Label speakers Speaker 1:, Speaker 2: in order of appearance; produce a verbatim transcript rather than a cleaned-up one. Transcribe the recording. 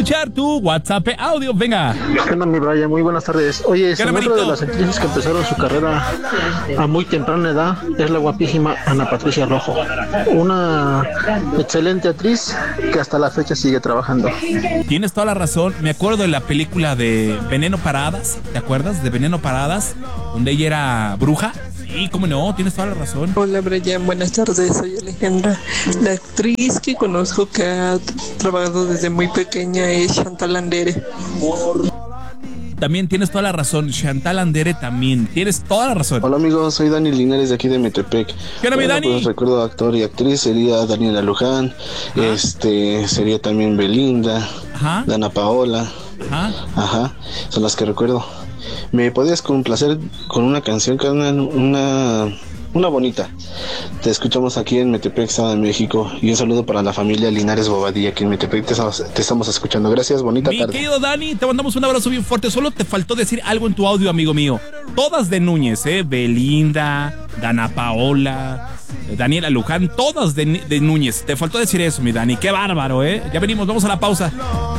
Speaker 1: escuchar tu WhatsApp audio. Venga.
Speaker 2: ¿Qué onda, mi Brian? Muy buenas tardes. Oye,
Speaker 1: ¿Qué
Speaker 2: otra
Speaker 1: onda,
Speaker 2: de las actrices que empezaron su carrera a muy temprana edad es la guapísima Ana Patricia Rojo. Una excelente actriz que hasta la fecha sigue trabajando.
Speaker 1: Tienes toda la razón. Me acuerdo de la película de Veneno para Hadas. ¿Te acuerdas de Veneno para Hadas? Donde ella era bruja. Sí, cómo no, tienes toda la razón.
Speaker 3: Hola Brian, buenas tardes, soy Alejandra. La actriz que conozco que ha trabajado desde muy pequeña es Chantal Andere.
Speaker 1: También tienes toda la razón, Chantal Andere también, tienes toda la razón.
Speaker 4: Hola amigos, soy Dani Linares de aquí de Metepec.
Speaker 1: ¿Qué onda, mi
Speaker 4: bueno,
Speaker 1: Dani?
Speaker 4: Pues recuerdo actor y actriz, sería Daniela Luján,
Speaker 1: Ajá.
Speaker 4: este, sería también Belinda,
Speaker 1: Ajá.
Speaker 4: Dana Paola,
Speaker 1: Ajá.
Speaker 4: ajá, son las que recuerdo. ¿Me podías complacer con una canción, carnal? Una, una bonita. Te escuchamos aquí en Metepec, Estado de México. Y un saludo para la familia Linares Bobadilla, aquí en Metepec te estamos, te estamos escuchando. Gracias, bonita
Speaker 1: Mi
Speaker 4: tarde.
Speaker 1: querido Dani, te mandamos un abrazo bien fuerte. Solo te faltó decir algo en tu audio, amigo mío. Todas de Núñez, ¿eh? Belinda, Dana Paola, Daniela Luján, todas de, de Núñez. Te faltó decir eso, mi Dani. Qué bárbaro, ¿eh? Ya venimos, vamos a la pausa.